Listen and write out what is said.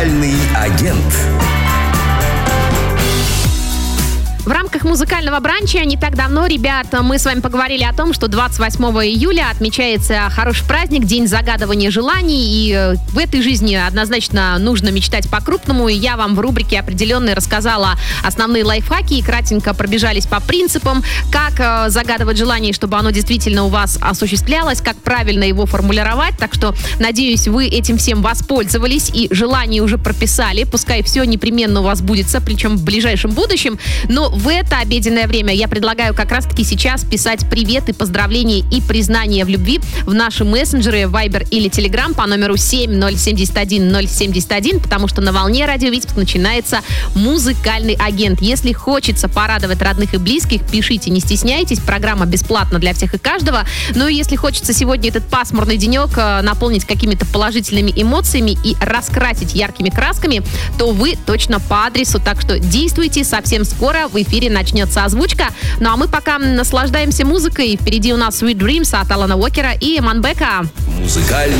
Музыкальный агент. В рамках музыкального бранча не так давно, ребят, мы с вами поговорили о том, что 28 июля отмечается хороший праздник, День загадывания желаний, и в этой жизни однозначно нужно мечтать по-крупному, и я вам в рубрике определенной рассказала основные лайфхаки и кратенько пробежались по принципам, как загадывать желание, чтобы оно действительно у вас осуществлялось, как правильно его формулировать, так что, надеюсь, вы этим всем воспользовались и желание уже прописали, пускай все непременно у вас сбудется, причем в ближайшем будущем, но в это обеденное время я предлагаю как раз-таки сейчас писать приветы, поздравления и признания в любви в наши мессенджеры Viber или Telegram по номеру 7071071, потому что на волне Радио Витебск начинается музыкальный агент. Если хочется порадовать родных и близких, пишите, не стесняйтесь, программа бесплатна для всех и каждого. Ну и если хочется сегодня этот пасмурный денек наполнить какими-то положительными эмоциями и раскрасить яркими красками, то вы точно по адресу, так что действуйте, совсем скоро в эфире начнется озвучка. Ну а мы пока наслаждаемся музыкой. Впереди у нас Sweet Dreams от Алана Уокера и Манбека. Музыкальный